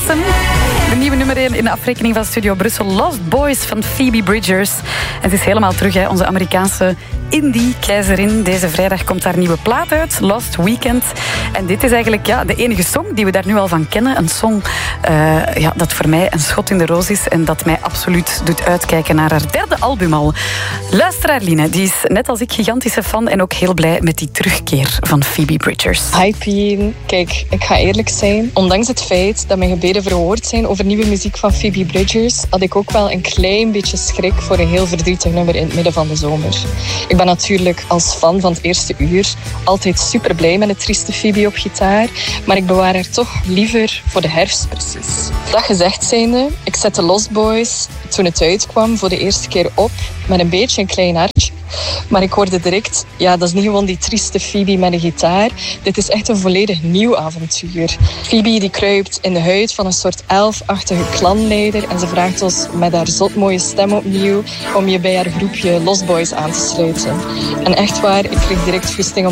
Person. De nieuwe nummer 1 in de afrekening van Studio Brussel. Lost Boys van Phoebe Bridgers. En het is helemaal terug, hè, onze Amerikaanse indie-keizerin. Deze vrijdag komt haar nieuwe plaat uit, Lost Weekend. En dit is eigenlijk de enige song die we daar nu al van kennen. Een song dat voor mij een schot in de roos is en dat mij absoluut doet uitkijken naar haar derde album al. Luisteraar Line, die is net als ik gigantische fan en ook heel blij met die terugkeer van Phoebe Bridgers. Hi Pien. Kijk, ik ga eerlijk zijn. Ondanks het feit dat mijn gebeden verhoord zijn over nieuwe muziek van Phoebe Bridgers, had ik ook wel een klein beetje schrik voor een heel verdrietig nummer in het midden van de zomer. Ik ben natuurlijk als fan van het eerste uur altijd super blij met de trieste Phoebe op gitaar, maar ik bewaar haar toch liever voor de herfst precies. Dat gezegd zijnde, ik zette Lost Boys toen het uitkwam voor de eerste keer op met een beetje een klein hartje. Maar ik hoorde direct, dat is niet gewoon die trieste Phoebe met een gitaar. Dit is echt een volledig nieuw avontuur. Phoebe die kruipt in de huid van een soort elfachtige klanleider en ze vraagt ons met haar zotmooie stem opnieuw om je bij haar groepje Lost Boys aan te sluiten. En echt waar, ik kreeg direct goesting om